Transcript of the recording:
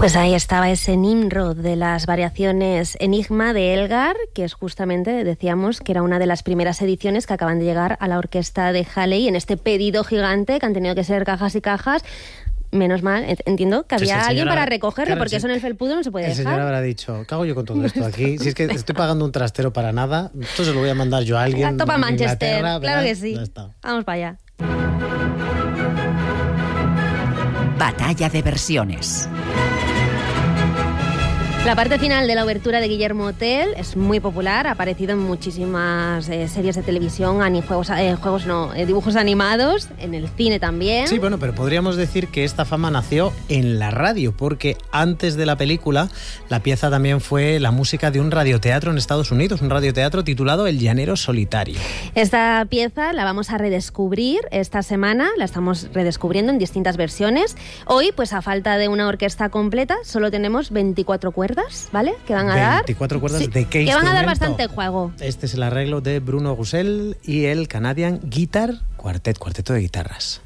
Pues ahí estaba ese Nimrod de las variaciones Enigma de Elgar, que es justamente, decíamos, que era una de las primeras ediciones que acaban de llegar a la orquesta de Halley en este pedido gigante que han tenido que ser cajas y cajas. Menos mal, entiendo que había alguien para recogerlo, claro, porque eso en el felpudo no se puede dejar. El señor habrá dicho, ¿qué hago yo con todo esto aquí? Si es que estoy pagando un trastero para nada, entonces lo voy a mandar yo a alguien. Topa Manchester, claro ¿verdad? que sí. Vamos para allá. Batalla de versiones. La parte final de la obertura de Guillermo Tell es muy popular, ha aparecido en muchísimas series de televisión, dibujos animados, en el cine también. Sí, bueno, pero podríamos decir que esta fama nació en la radio, porque antes de la película, la pieza también fue la música de un radioteatro en Estados Unidos, un radioteatro titulado El Llanero Solitario. Esta pieza la vamos a redescubrir esta semana, la estamos redescubriendo en distintas versiones. Hoy, pues a falta de una orquesta completa, solo tenemos 24 cuerdas. ¿Vale? Que van a dar 24 cuerdas, sí, ¿de qué que instrumento? Van a dar bastante juego. Este es el arreglo de Bruno Gussell y el Canadian Guitar Quartet, cuarteto de guitarras.